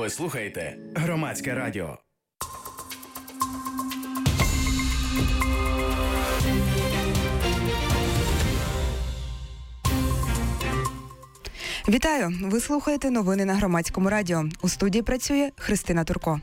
Ви слухаєте Громадське радіо. Вітаю! Ви слухаєте новини на Громадському радіо. У студії працює Христина Турко.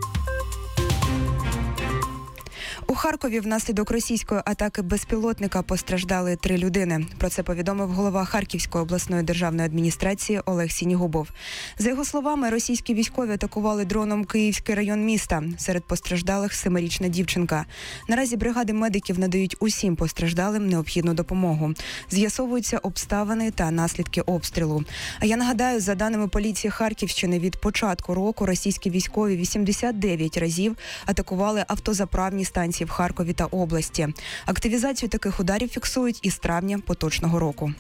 У Харкові внаслідок російської атаки безпілотника постраждали 3 людини. Про це повідомив голова Харківської обласної державної адміністрації Олег Сінігубов. За його словами, російські військові атакували дроном Київський район міста. Серед постраждалих 7-річна дівчинка. Наразі бригади медиків надають усім постраждалим необхідну допомогу. З'ясовуються обставини та наслідки обстрілу. А я нагадаю, за даними поліції Харківщини, від початку року російські військові 89 разів атакували автозаправні станції в Харкові та області. Активізацію таких ударів фіксують із травня поточного року.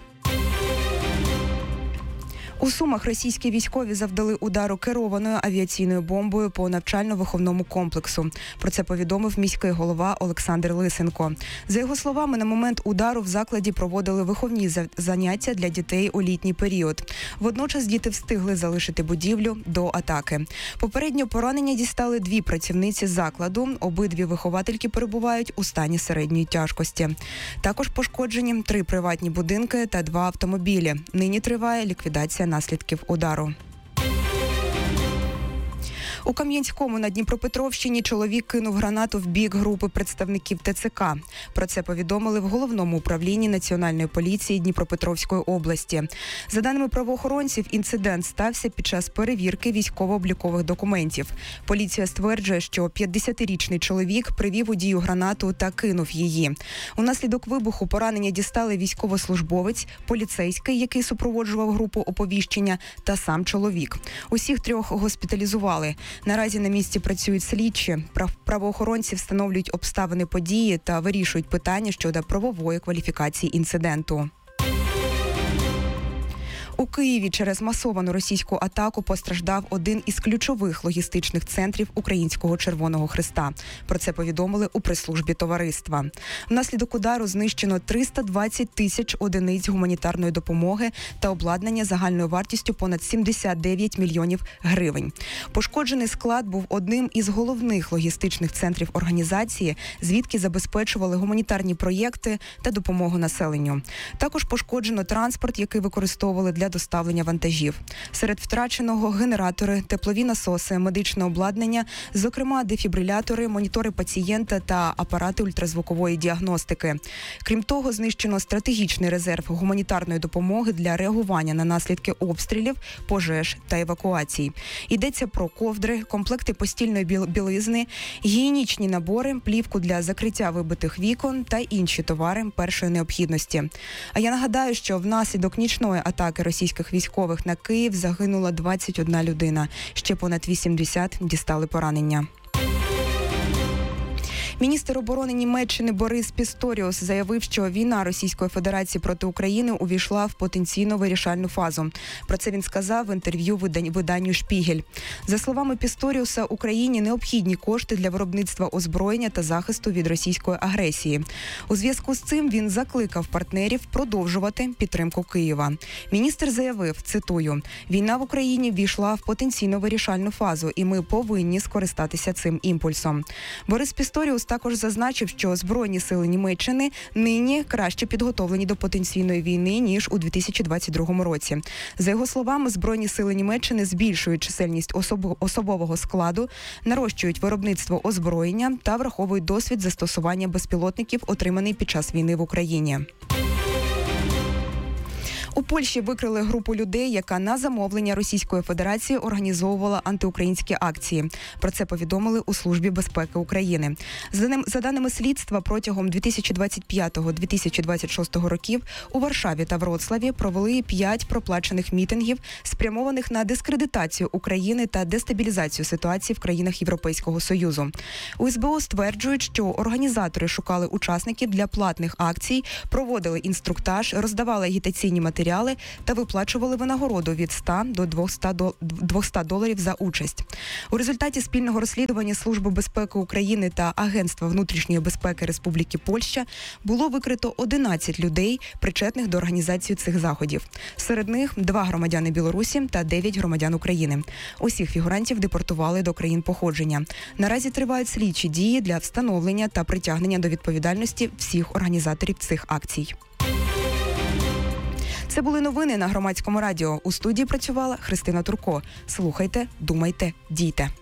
У Сумах російські військові завдали удару керованою авіаційною бомбою по навчально-виховному комплексу. Про це повідомив міський голова Олександр Лисенко. За його словами, на момент удару в закладі проводили виховні заняття для дітей у літній період. Водночас діти встигли залишити будівлю до атаки. Попередньо поранення дістали 2 працівниці закладу. Обидві виховательки перебувають у стані середньої тяжкості. Також пошкоджені 3 приватні будинки та 2 автомобілі. Нині триває ліквідація наслідків удару. У Кам'янському на Дніпропетровщині чоловік кинув гранату в бік групи представників ТЦК. Про це повідомили в Головному управлінні Національної поліції Дніпропетровської області. За даними правоохоронців, інцидент стався під час перевірки військово-облікових документів. Поліція стверджує, що 50-річний чоловік привів у дію гранату та кинув її. Унаслідок вибуху поранення дістали військовослужбовець, поліцейський, який супроводжував групу оповіщення, та сам чоловік. Усіх 3 госпіталізували. Наразі на місці працюють слідчі. Правоохоронці встановлюють обставини події та вирішують питання щодо правової кваліфікації інциденту. У Києві через масовану російську атаку постраждав один із ключових логістичних центрів Українського Червоного Хреста. Про це повідомили у прес-службі товариства. Внаслідок удару знищено 320 тисяч одиниць гуманітарної допомоги та обладнання загальною вартістю понад 79 мільйонів гривень. Пошкоджений склад був одним із головних логістичних центрів організації, звідки забезпечували гуманітарні проєкти та допомогу населенню. Також пошкоджено транспорт, який використовували для доставлення вантажів. Серед втраченого генератори, теплові насоси, медичне обладнання, зокрема дефібрилятори, монітори пацієнта та апарати ультразвукової діагностики. Крім того, знищено стратегічний резерв гуманітарної допомоги для реагування на наслідки обстрілів, пожеж та евакуацій. Йдеться про ковдри, комплекти постільної білизни, гігієнічні набори, плівку для закриття вибитих вікон та інші товари першої необхідності. А я нагадаю, що внаслідок нічної атаки російських військових на Київ загинула 21 людина. Ще понад 80 дістали поранення. Міністр оборони Німеччини Борис Пісторіус заявив, що війна Російської Федерації проти України увійшла в потенційно вирішальну фазу. Про це він сказав в інтерв'ю виданню «Шпігель». За словами Пісторіуса, Україні необхідні кошти для виробництва озброєння та захисту від російської агресії. У зв'язку з цим він закликав партнерів продовжувати підтримку Києва. Міністр заявив, цитую, «Війна в Україні ввійшла в потенційно вирішальну фазу, і ми повинні скористатися цим імпульсом». Борис Пісторіус також зазначив, що Збройні сили Німеччини нині краще підготовлені до потенційної війни, ніж у 2022 році. За його словами, Збройні сили Німеччини збільшують чисельність особового складу, нарощують виробництво озброєння та враховують досвід застосування безпілотників, отриманий під час війни в Україні. У Польщі викрили групу людей, яка на замовлення Російської Федерації організовувала антиукраїнські акції. Про це повідомили у Службі безпеки України. За даними слідства, протягом 2025-2026 років у Варшаві та Вроцлаві провели 5 проплачених мітингів, спрямованих на дискредитацію України та дестабілізацію ситуації в країнах Європейського Союзу. У СБУ стверджують, що організатори шукали учасників для платних акцій, проводили інструктаж, роздавали агітаційні матеріали матеріали та виплачували винагороду від 100 до $200 за участь. У результаті спільного розслідування Служби безпеки України та Агентства внутрішньої безпеки Республіки Польща було викрито 11 людей, причетних до організації цих заходів. Серед них 2 громадяни Білорусі та 9 громадян України. Усіх фігурантів депортували до країн походження. Наразі тривають слідчі дії для встановлення та притягнення до відповідальності всіх організаторів цих акцій. Це були новини на Громадському радіо. У студії працювала Христина Турко. Слухайте, думайте, дійте.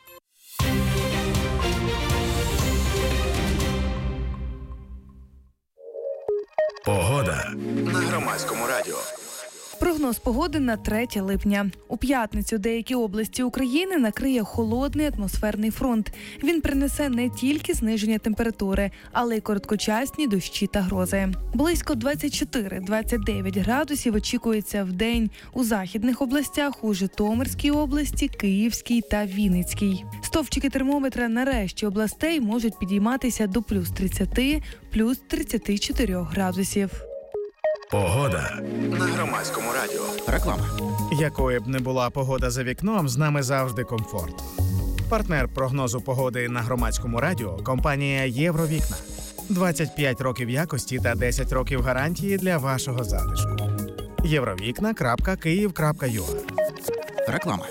Погода на Громадському радіо. Прогноз погоди на 3 липня. У п'ятницю деякі області України накриє холодний атмосферний фронт. Він принесе не тільки зниження температури, але й короткочасні дощі та грози. Близько 24-29 градусів очікується в день у західних областях, у Житомирській області, Київській та Вінницькій. Стовпчики термометра на решті областей можуть підійматися до плюс 30, плюс 34 градусів. Погода на Громадському радіо. Реклама. Якою б не була погода за вікном, з нами завжди комфорт. Партнер прогнозу погоди на Громадському радіо – компанія «Євровікна». 25 років якості та 10 років гарантії для вашого затишку. Євровікна.Київ.ua. Реклама.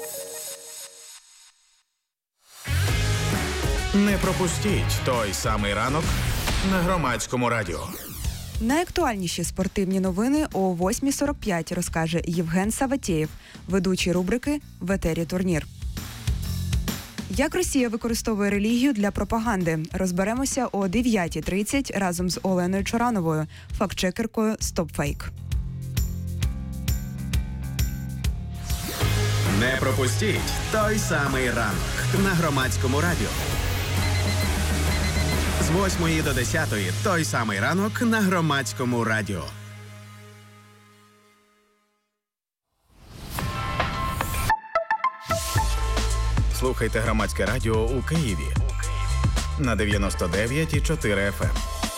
Не пропустіть той самий ранок на Громадському радіо. Найактуальніші спортивні новини о 8:45 розкаже Євген Саватєєв, ведучий рубрики «В етері турнір». Як Росія використовує релігію для пропаганди? Розберемося о 9:30 разом з Оленою Чорановою, фактчекеркою «Стопфейк». Не пропустіть той самий ранок на Громадському радіо. З 8 до 10 той самий ранок на Громадському радіо. Слухайте Громадське радіо у Києві на 99,4 FM.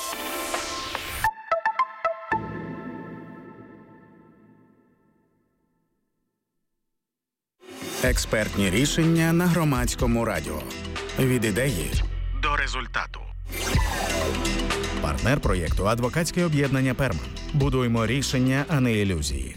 Експертні рішення на Громадському радіо. Від ідеї до результату. Партнер проєкту – адвокатське об'єднання «Перман». Будуємо рішення, а не ілюзії.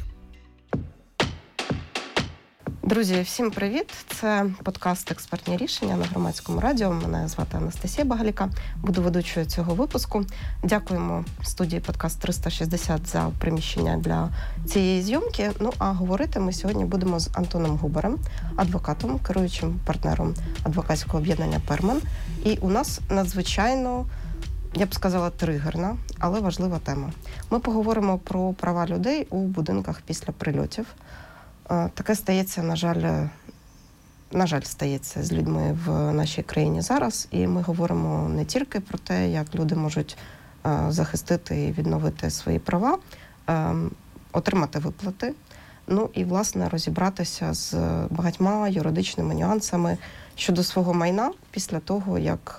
Друзі, всім привіт! Це подкаст «Експертні рішення» на Громадському радіо. Мене звати Анастасія Багаліка. Буду ведучою цього випуску. Дякуємо студії «Подкаст 360» за приміщення для цієї зйомки. Ну, а говорити ми сьогодні будемо з Антоном Губарем, адвокатом, керуючим партнером адвокатського об'єднання «Перман». І у нас надзвичайно, я б сказала, тригерна, але важлива тема. Ми поговоримо про права людей у будинках після прильотів. Таке стається, на жаль, стається з людьми в нашій країні зараз. І ми говоримо не тільки про те, як люди можуть захистити і відновити свої права, отримати виплати, ну і, власне, розібратися з багатьма юридичними нюансами щодо свого майна після того, як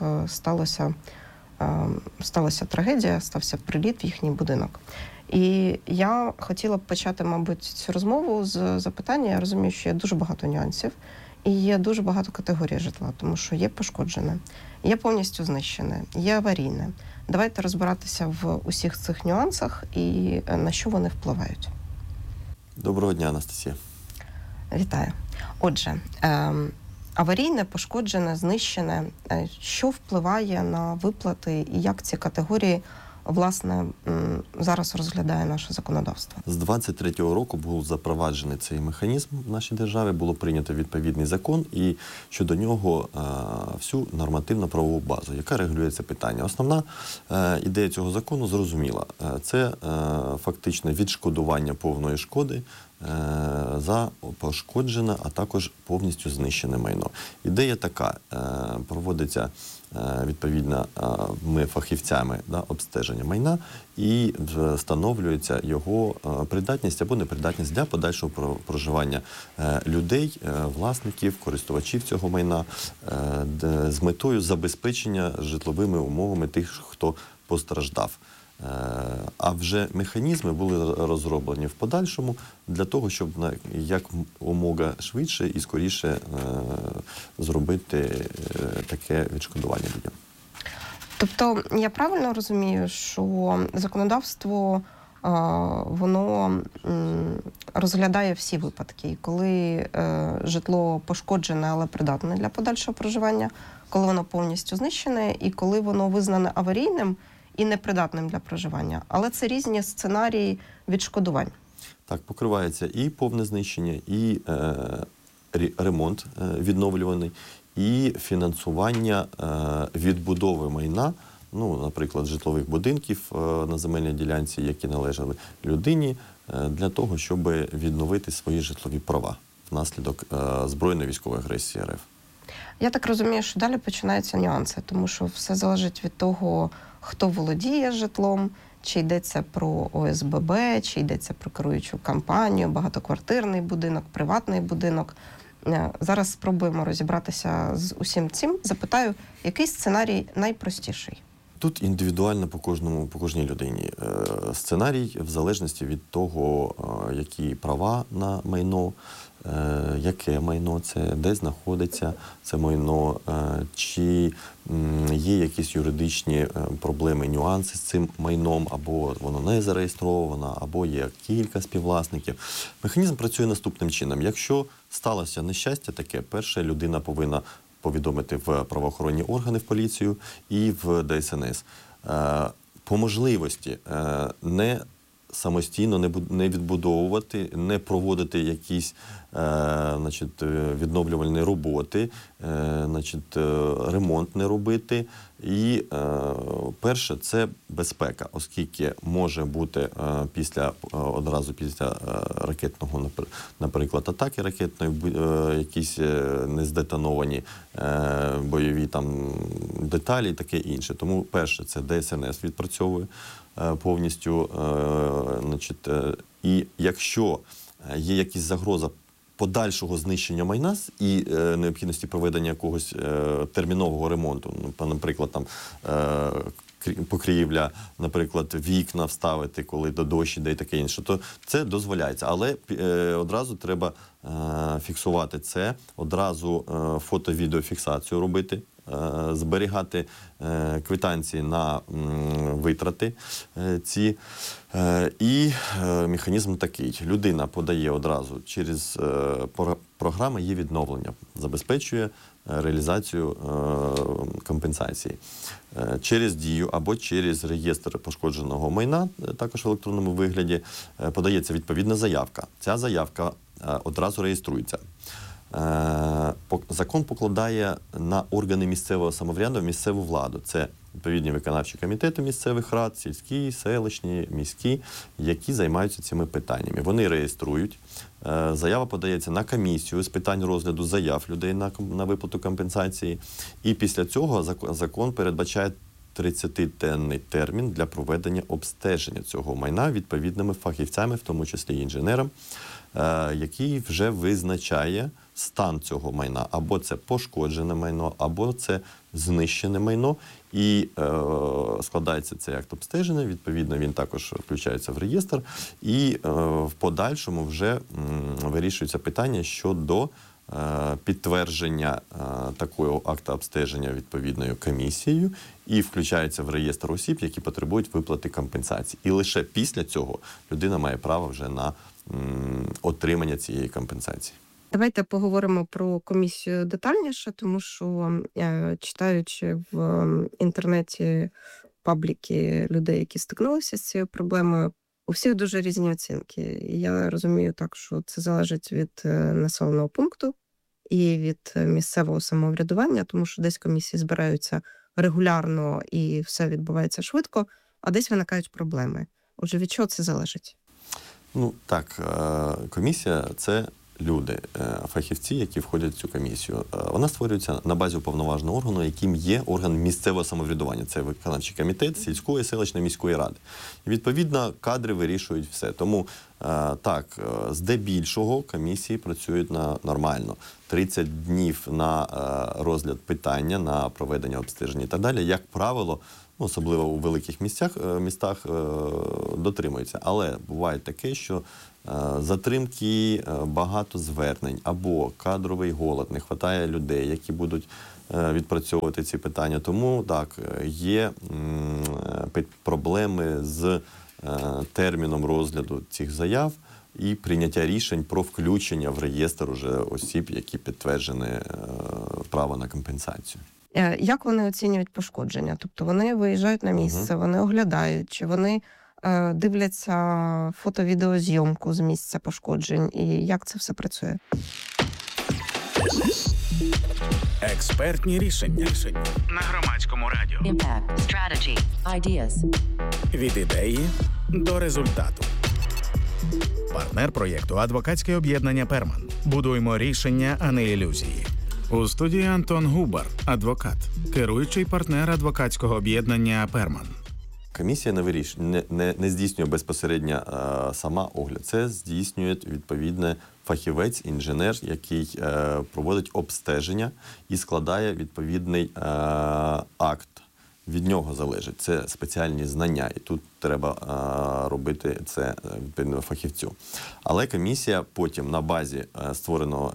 сталася трагедія, стався приліт в їхній будинок. І я хотіла б почати, мабуть, цю розмову з запитання. Я розумію, що є дуже багато нюансів і є дуже багато категорій житла, тому що є пошкоджене, є повністю знищене, є аварійне. Давайте розбиратися в усіх цих нюансах і на що вони впливають. Доброго дня, Анастасія. Вітаю. Отже, аварійне, пошкоджене, знищене. Що впливає на виплати і як ці категорії, власне, зараз розглядає наше законодавство? З 23-го року був запроваджений цей механізм в нашій державі, було прийнято відповідний закон і щодо нього всю нормативно-правову базу, яка регулює це питання. Основна ідея цього закону зрозуміла. Це фактично відшкодування повної шкоди за пошкоджене, а також повністю знищене майно. Ідея така, проводиться відповідно ми фахівцями обстеження майна і встановлюється його придатність або непридатність для подальшого проживання людей, власників, користувачів цього майна з метою забезпечення житловими умовами тих, хто постраждав. А вже механізми були розроблені в подальшому для того, щоб якомога швидше і скоріше зробити таке відшкодування людям. Тобто, я правильно розумію, що законодавство воно розглядає всі випадки, і коли житло пошкоджене, але придатне для подальшого проживання, коли воно повністю знищене, і коли воно визнане аварійним і непридатним для проживання. Але це різні сценарії відшкодувань. Так, покривається і повне знищення, і ремонт відновлюваний, і фінансування відбудови майна, наприклад, житлових будинків на земельній ділянці, які належали людині, для того, щоб відновити свої житлові права внаслідок збройної військової агресії РФ. Я так розумію, що далі починаються нюанси, тому що все залежить від того, хто володіє житлом, чи йдеться про ОСББ, чи йдеться про керуючу компанію, багатоквартирний будинок, приватний будинок. Зараз спробуємо розібратися з усім цим. Запитаю, який сценарій найпростіший? Тут індивідуально по кожній людині. Сценарій в залежності від того, які права на майно, яке майно це, де знаходиться це майно, чи є якісь юридичні проблеми, нюанси з цим майном, або воно не зареєстровано, або є кілька співвласників. Механізм працює наступним чином. Якщо сталося нещастя таке, перша людина повинна повідомити в правоохоронні органи, в поліцію і в ДСНС. По можливості не самостійно не відбудовувати, не проводити якісь відновлювальні роботи, ремонт не робити. І перше – це безпека, оскільки може бути одразу після ракетного, наприклад, атаки ракетної, якісь нездетоновані бойові деталі і таке інше. Тому перше – це ДСНС відпрацьовує повністю. І якщо є якась загроза подальшого знищення майна і необхідності проведення якогось термінового ремонту, наприклад, покрівля, наприклад, вікна вставити, коли до дощ іде і таке інше, то це дозволяється. Але одразу треба фіксувати це, одразу фото-відеофіксацію робити, зберігати квитанції на витрати ці. І механізм такий. Людина подає одразу через програми є відновлення, забезпечує реалізацію компенсації. Через Дію або через реєстр пошкодженого майна, також в електронному вигляді, подається відповідна заявка. Ця заявка одразу реєструється. Закон покладає на органи місцевого самоврядування місцеву владу. Це відповідні виконавчі комітети місцевих рад, сільські, селищні, міські, які займаються цими питаннями. Вони реєструють. Заява подається на комісію з питань розгляду заяв людей на виплату компенсації. І після цього закон передбачає 30-денний термін для проведення обстеження цього майна відповідними фахівцями, в тому числі інженером, який вже визначає стан цього майна. Або це пошкоджене майно, або це знищене майно. І складається цей акт обстеження, відповідно, він також включається в реєстр. І в подальшому вже вирішується питання щодо підтвердження такого акта обстеження відповідною комісією і включається в реєстр осіб, які потребують виплати компенсації. І лише після цього людина має право вже на отримання цієї компенсації. Давайте поговоримо про комісію детальніше, тому що, читаючи в інтернеті пабліки людей, які стикнулися з цією проблемою, у всіх дуже різні оцінки. І я розумію так, що це залежить від населеного пункту і від місцевого самоврядування, тому що десь комісії збираються регулярно і все відбувається швидко, а десь виникають проблеми. Отже, від чого це залежить? Комісія – це люди, фахівці, які входять в цю комісію. Вона створюється на базі уповноваженого органу, яким є орган місцевого самоврядування. Це виконавчий комітет сільської, селищної, міської ради. І, відповідно, кадри вирішують все. Тому, здебільшого комісії працюють нормально. 30 днів на розгляд питання, на проведення обстежень і так далі. Як правило, особливо у великих містах дотримуються. Але буває таке, що затримки, багато звернень або кадровий голод, не вистачає людей, які будуть відпрацьовувати ці питання. Тому так, є проблеми з терміном розгляду цих заяв і прийняття рішень про включення в реєстр уже осіб, які підтверджені право на компенсацію. Як вони оцінюють пошкодження? Тобто вони виїжджають на місце, вони оглядають, чи вони дивляться фото-відеозйомку з місця пошкоджень, і як це все працює? Експертні рішення на Громадському радіо. Impact, strategy, ideas. Від ідеї до результату. Партнер проєкту – адвокатське об'єднання «Перман». Будуємо рішення, а не ілюзії. У студії Антон Губар, адвокат, керуючий партнер адвокатського об'єднання «Перман». Комісія не здійснює безпосередньо сама огляд. Це здійснює відповідно фахівець, інженер, який проводить обстеження і складає відповідний акт. Від нього залежить. Це спеціальні знання, і тут треба робити це відповідно фахівцю. Але комісія потім на базі створеного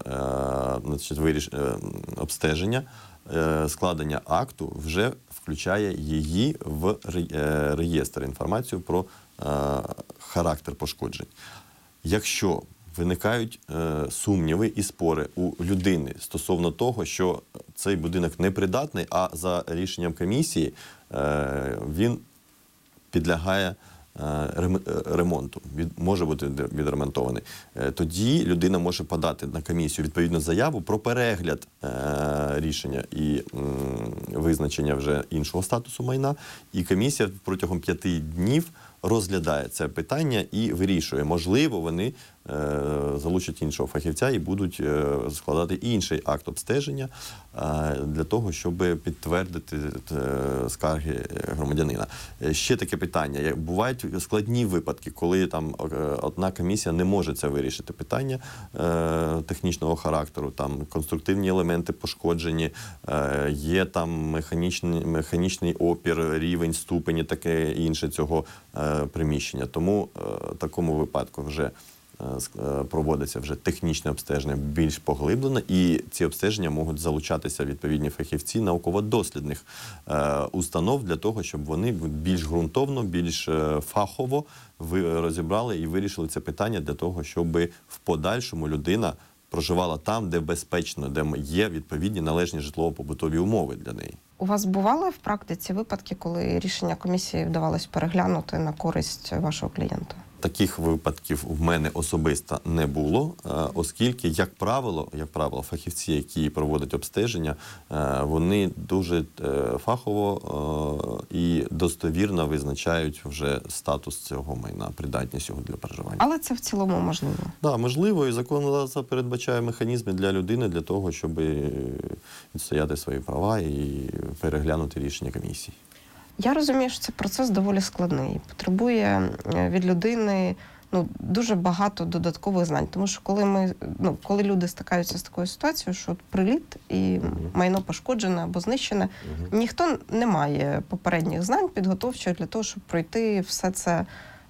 обстеження, складення акту вже включає її в реєстр, інформацію про характер пошкоджень. Якщо виникають сумніви і спори у людини стосовно того, що цей будинок непридатний, а за рішенням комісії він підлягає ремонту, може бути відремонтований. Тоді людина може подати на комісію відповідну заяву про перегляд рішення і визначення вже іншого статусу майна. І комісія протягом 5 днів розглядає це питання і вирішує. Можливо, вони залучать іншого фахівця і будуть складати інший акт обстеження для того, щоб підтвердити скарги громадянина. Ще таке питання. Бувають складні випадки, коли там одна комісія не може це вирішити питання технічного характеру, там конструктивні елементи пошкоджені, є там механічний опір, рівень, ступені, таке інше цього приміщення. Тому в такому випадку вже проводиться вже технічне обстеження більш поглиблене, і ці обстеження можуть залучатися відповідні фахівці науково-дослідних установ для того, щоб вони більш ґрунтовно, більш фахово розібрали і вирішили це питання для того, щоб в подальшому людина проживала там, де безпечно, де є відповідні належні житлово-побутові умови для неї. У вас бували в практиці випадки, коли рішення комісії вдавалось переглянути на користь вашого клієнта? Таких випадків в мене особисто не було, оскільки, як правило, фахівці, які проводять обстеження, вони дуже фахово і достовірно визначають вже статус цього майна, придатність його для проживання. Але це в цілому можливо? Так, можливо, і законодавство передбачає механізми для людини, для того, щоб відстояти свої права і переглянути рішення комісії. Я розумію, що цей процес доволі складний. Потребує від людини дуже багато додаткових знань. Тому що коли люди стикаються з такою ситуацією, що приліт і майно пошкоджене або знищене, ніхто не має попередніх знань підготовчих для того, щоб пройти все це,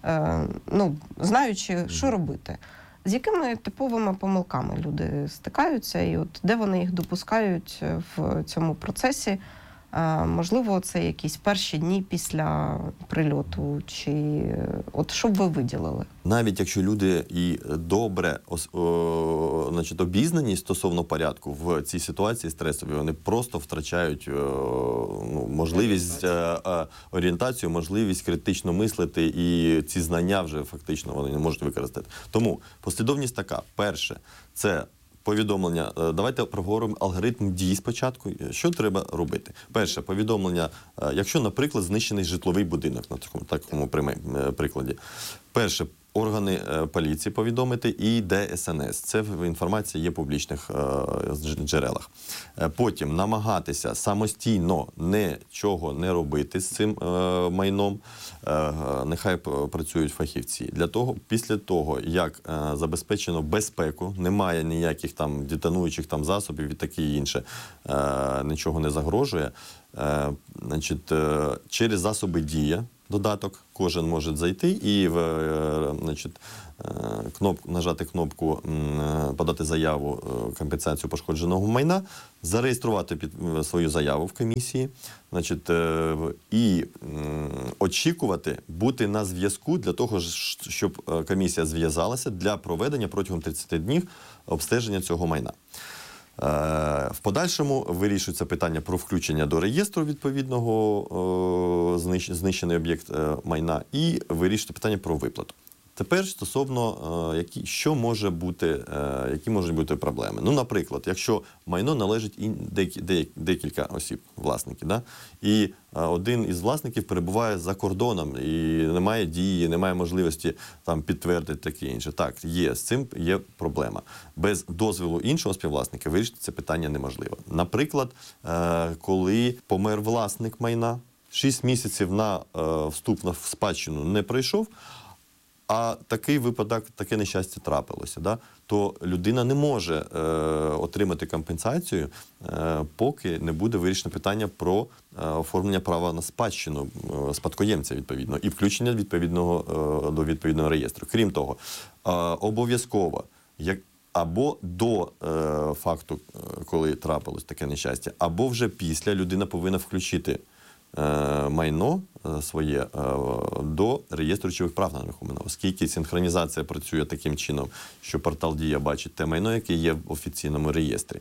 знаючи, що робити. З якими типовими помилками люди стикаються, і де вони їх допускають в цьому процесі? Можливо, це якісь перші дні після прильоту, чи що б ви виділили? Навіть якщо люди і добре обізнані стосовно порядку в цій ситуації стресовій, вони просто втрачають можливість орієнтацію, можливість критично мислити, і ці знання вже фактично вони не можуть використати. Тому послідовність така. Перше – це повідомлення. Давайте проговоримо алгоритм дій спочатку. Що треба робити? Перше, повідомлення, якщо, наприклад, знищений житловий будинок, на такому прикладі. Перше, органи поліції повідомити і ДСНС. Це інформація є в публічних джерелах. Потім намагатися самостійно нічого не робити з цим майном. Нехай працюють фахівці. Після того, як забезпечено безпеку, немає ніяких там детонуючих там засобів і таке інше, нічого не загрожує, значить, через засоби «Дія», додаток, кожен може зайти і значить, нажати кнопку «Подати заяву компенсацію пошкодженого майна», зареєструвати свою заяву в комісії, значить, і очікувати бути на зв'язку для того, щоб комісія зв'язалася для проведення протягом 30 днів обстеження цього майна. В подальшому вирішується питання про включення до реєстру відповідного знищений об'єкт майна і вирішується питання про виплату. Тепер стосовно, які можуть бути проблеми. Ну, наприклад, якщо майно належить декілька осіб, власників, да? І один із власників перебуває за кордоном, і немає дії, немає можливості там підтвердити таке інше. Так, з цим є проблема. Без дозволу іншого співвласника вирішити це питання неможливо. Наприклад, коли помер власник майна, 6 місяців на вступ в спадщину не пройшов, а такий випадок, таке нещастя трапилося, да? То людина не може отримати компенсацію, поки не буде вирішено питання про оформлення права на спадщину спадкоємця, відповідно, і включення до відповідного реєстру. Крім того, обов'язково, або до факту, коли трапилось таке нещастя, або вже після людина повинна включити майно своє до реєстру речових прав на нерухоме, оскільки синхронізація працює таким чином, що портал «Дія» бачить те майно, яке є в офіційному реєстрі.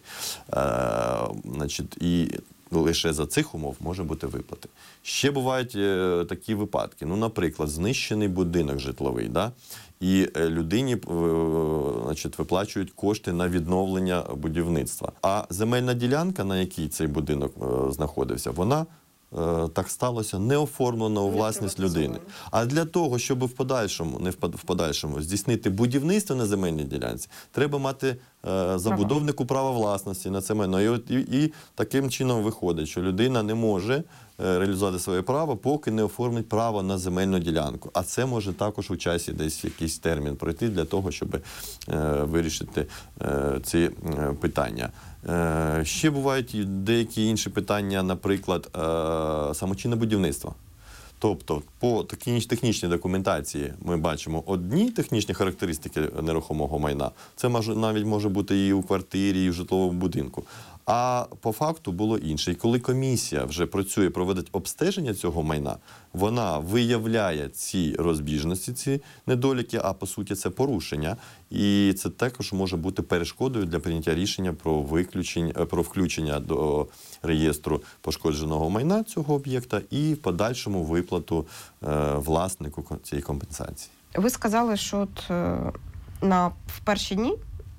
Значить, і лише за цих умов може бути виплати. Ще бувають такі випадки. Ну, наприклад, знищений будинок житловий, да? І людині, значить, виплачують кошти на відновлення будівництва. А земельна ділянка, на якій цей будинок знаходився, вона так сталося, не оформлено у власність людини. А для того, щоб в подальшому здійснити будівництво на земельній ділянці, треба мати забудовнику права власності на це майно. І таким чином виходить, що людина не може реалізувати своє право, поки не оформить право на земельну ділянку. А це може також у часі десь якийсь термін пройти для того, щоб вирішити ці питання. Ще бувають деякі інші питання, наприклад, самочинне будівництво. Тобто по технічній документації ми бачимо одні технічні характеристики нерухомого майна. Це навіть може бути і у квартирі, і в житловому будинку. А по факту було інше. І коли комісія вже працює, проводить обстеження цього майна, вона виявляє ці розбіжності, ці недоліки, а по суті це порушення. І це також може бути перешкодою для прийняття рішення про включення до реєстру пошкодженого майна цього об'єкта і в подальшому виплату власнику цієї компенсації. Ви сказали, що в перші дні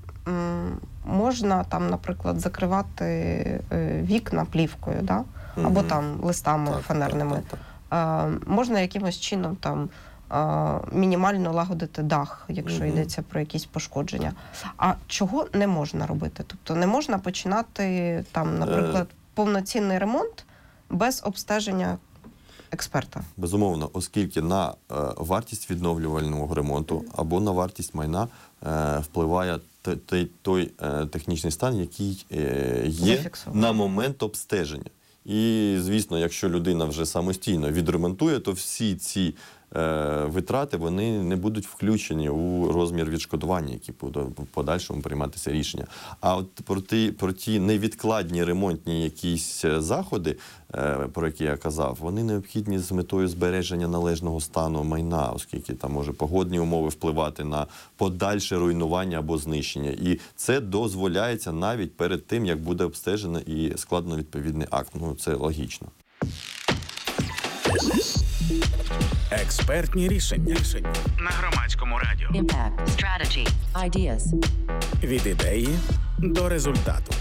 можна там, наприклад, закривати вікна плівкою, да? Або там листами фанерними. Можна якимось чином там мінімально лагодити дах, якщо йдеться про якісь пошкодження. А чого не можна робити? Тобто не можна починати там, наприклад, повноцінний ремонт без обстеження експерта? Безумовно, оскільки на вартість відновлювального ремонту або на вартість майна впливає той технічний стан, який є на момент обстеження. І, звісно, якщо людина вже самостійно відремонтує, то всі ці витрати, вони не будуть включені у розмір відшкодування, які буде в подальшому прийматися рішення. А от про ті невідкладні ремонтні якісь заходи, про які я казав, вони необхідні з метою збереження належного стану майна, оскільки там може погодні умови впливати на подальше руйнування або знищення. І це дозволяється навіть перед тим, як буде обстежено і складено відповідний акт. Ну, це логічно. Експертні рішення на Громадському радіо. Impact. Strategy. Ideas. Від ідеї до результату.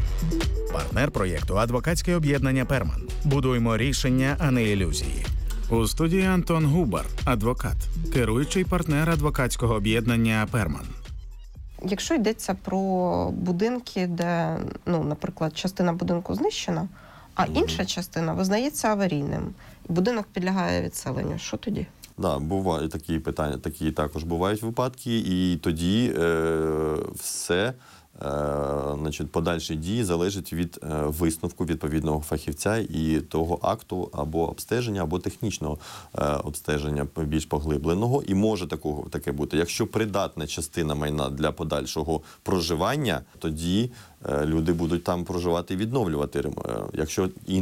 Партнер проєкту – адвокатське об'єднання «Перман». Будуємо рішення, а не ілюзії. У студії Антон Губар, адвокат, керуючий партнер адвокатського об'єднання «Перман». Якщо йдеться про будинки, де, наприклад, частина будинку знищена, а інша частина визнається аварійним, і будинок підлягає відселенню, що тоді? Да, бувають такі питання, такі також бувають випадки, і тоді все, подальші дії залежать від висновку відповідного фахівця і того акту або обстеження, або технічного обстеження більш поглибленого. І може таке бути. Якщо придатна частина майна для подальшого проживання, тоді люди будуть там проживати і відновлювати. Якщо